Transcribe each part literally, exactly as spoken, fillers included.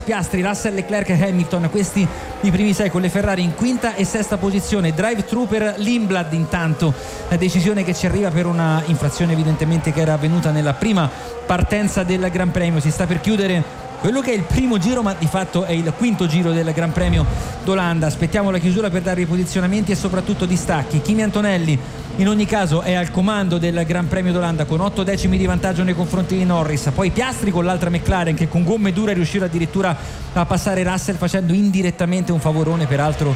Piastri, Russell, Leclerc e Hamilton, questi i primi sei con le Ferrari in quinta e sesta posizione. Drive thru per Lindblad, intanto la decisione che ci arriva per una infrazione evidentemente che era avvenuta nella prima partenza del Gran Premio. Si sta per chiudere quello che è il primo giro, ma di fatto è il quinto giro del Gran Premio d'Olanda. Aspettiamo la chiusura per dare i posizionamenti e soprattutto distacchi. Kimi Antonelli in ogni caso è al comando del Gran Premio d'Olanda con otto decimi di vantaggio nei confronti di Norris, poi Piastri con l'altra McLaren che con gomme dure è riuscito addirittura a passare Russell, facendo indirettamente un favorone peraltro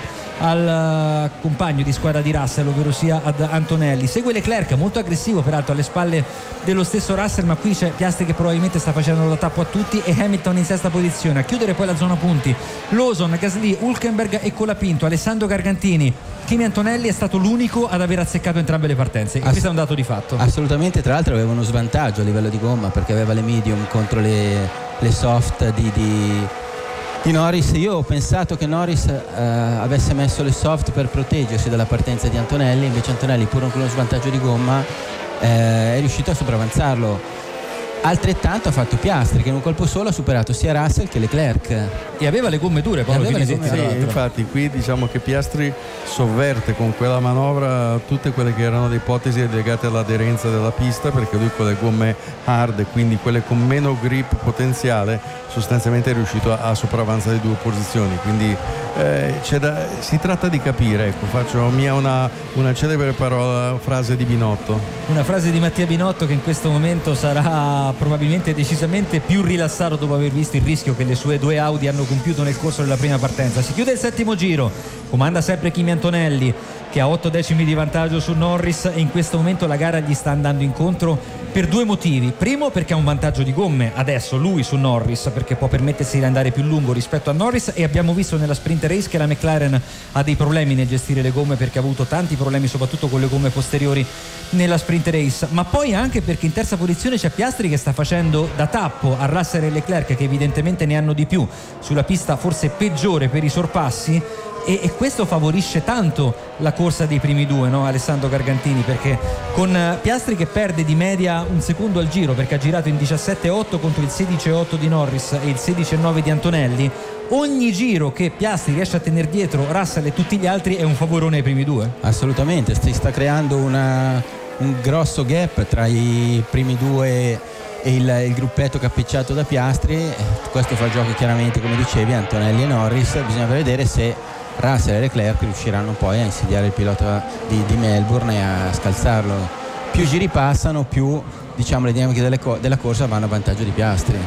al compagno di squadra di Russell, ovvero sia ad Antonelli. Segue Leclerc molto aggressivo peraltro alle spalle dello stesso Russell, ma qui c'è Piastri che probabilmente sta facendo da tappo a tutti, e Hamilton in sesta posizione. A chiudere poi la zona punti Lawson, Gasly, Hülkenberg e Colapinto. Alessandro Gargantini, Kimi Antonelli è stato l'unico ad aver azzeccato entrambe le partenze. Ass- questo è un dato di fatto. Assolutamente, tra l'altro aveva uno svantaggio a livello di gomma perché aveva le medium contro le, le soft di, di, di Norris. Io ho pensato che Norris eh, avesse messo le soft per proteggersi dalla partenza di Antonelli, invece Antonelli, pur con uno svantaggio di gomma, eh, è riuscito a sopravanzarlo. Altrettanto ha fatto Piastri, che in un colpo solo ha superato sia Russell che Leclerc e aveva le gomme dure. Paolo, aveva le gomme, sì, infatti qui diciamo che Piastri sovverte con quella manovra tutte quelle che erano le ipotesi legate all'aderenza della pista, perché lui con le gomme hard, quindi quelle con meno grip potenziale, sostanzialmente è riuscito a, a sopravanzare due posizioni. Quindi eh, c'è da, si tratta di capire, ecco, faccio mia una, una celebre parola, frase di Binotto, una frase di Mattia Binotto, che in questo momento sarà probabilmente decisamente più rilassato dopo aver visto il rischio che le sue due Audi hanno compiuto nel corso della prima partenza. Si chiude il settimo giro, comanda sempre Kimi Antonelli che ha otto decimi di vantaggio su Norris, e in questo momento la gara gli sta andando incontro per due motivi. Primo, perché ha un vantaggio di gomme adesso lui su Norris, perché può permettersi di andare più lungo rispetto a Norris, e abbiamo visto nella sprint race che la McLaren ha dei problemi nel gestire le gomme, perché ha avuto tanti problemi soprattutto con le gomme posteriori nella sprint race. Ma poi anche perché in terza posizione c'è Piastri che sta facendo da tappo a Russell e Leclerc, che evidentemente ne hanno di più sulla pista forse peggiore per i sorpassi, e, e questo favorisce tanto la corsa dei primi due, no? Alessandro Gargantini, perché con Piastri che perde di media un secondo al giro, perché ha girato in diciassette virgola otto contro il sedici virgola otto di Norris e il sedici virgola nove di Antonelli, ogni giro che Piastri riesce a tenere dietro Russell e tutti gli altri è un favorone ai primi due. Assolutamente, si sta creando una, un grosso gap tra i primi due e il, il gruppetto cappicciato da Piastri. Questo fa gioco chiaramente, come dicevi, Antonelli e Norris. Bisogna vedere se Russell e Leclerc riusciranno poi a insidiare il pilota di, di Melbourne e a scalzarlo. Più giri passano, più diciamo le dinamiche delle co- della corsa vanno a vantaggio di Piastri.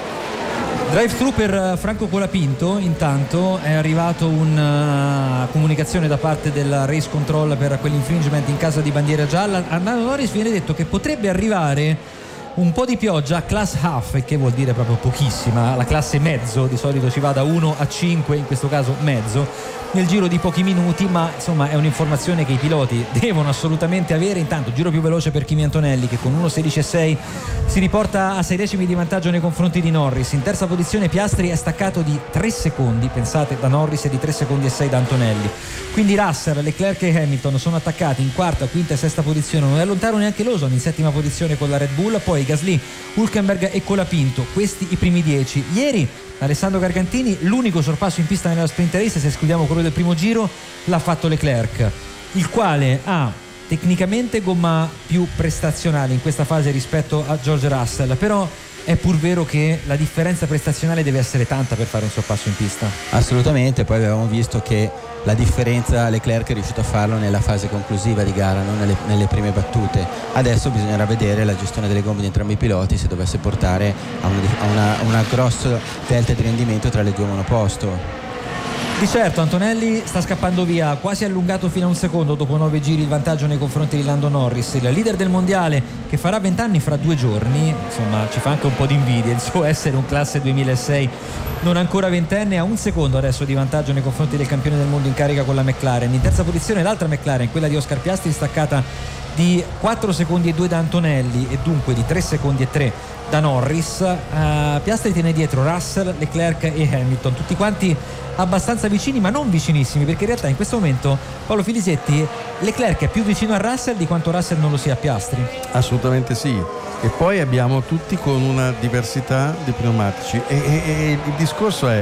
Drive thru per Franco Colapinto. Intanto è arrivato una comunicazione da parte del race control per quell'infringement in caso di bandiera gialla. A Norris viene detto che potrebbe arrivare un po' di pioggia, class half, che vuol dire proprio pochissima. La classe mezzo di solito si va da uno a cinque, in questo caso mezzo, nel giro di pochi minuti, ma insomma è un'informazione che i piloti devono assolutamente avere. Intanto giro più veloce per Kimi Antonelli, che con uno sedici virgola sei si riporta a sei decimi di vantaggio nei confronti di Norris. In terza posizione Piastri è staccato di tre secondi, pensate, da Norris, e di tre secondi e sei da Antonelli. Quindi Russell, Leclerc e Hamilton sono attaccati in quarta, quinta e sesta posizione. Non è lontano neanche Lawson in settima posizione con la Red Bull, poi Gasly, Hülkenberg e Colapinto, questi i primi dieci. Ieri Alessandro Gargantini, l'unico sorpasso in pista nella sprint race, se escludiamo quello del primo giro, l'ha fatto Leclerc, il quale ha tecnicamente gomma più prestazionale in questa fase rispetto a George Russell, però è pur vero che la differenza prestazionale deve essere tanta per fare un sorpasso in pista. Assolutamente, poi avevamo visto che la differenza Leclerc è riuscito a farlo nella fase conclusiva di gara, non nelle, nelle prime battute. Adesso bisognerà vedere la gestione delle gomme di entrambi i piloti, se dovesse portare a una, a una, una grossa delta di rendimento tra le due monoposto. Di certo Antonelli sta scappando via, quasi allungato fino a un secondo dopo nove giri il vantaggio nei confronti di Lando Norris, il leader del mondiale che farà venti anni fra due giorni. Insomma, ci fa anche un po' di invidia il suo essere un classe duemilasei non ancora ventenne, a un secondo adesso di vantaggio nei confronti del campione del mondo in carica con la McLaren. In terza posizione l'altra McLaren, quella di Oscar Piastri, staccata di quattro secondi e due da Antonelli e dunque di tre secondi e tre da Norris. uh, Piastri tiene dietro Russell, Leclerc e Hamilton, tutti quanti abbastanza vicini ma non vicinissimi, perché in realtà in questo momento, Paolo Filisetti, Leclerc è più vicino a Russell di quanto Russell non lo sia a Piastri. Assolutamente sì, e poi abbiamo tutti con una diversità di pneumatici e, e, e il discorso è